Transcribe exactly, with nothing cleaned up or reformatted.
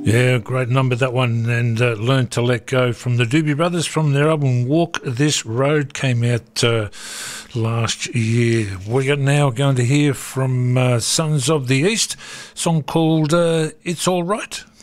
Yeah, great number, that one, and uh, Learn to Let Go from the Doobie Brothers from their album Walk This Road, came out uh, last year. We're now going to hear from uh, Sons of the East, song called uh, It's All Right.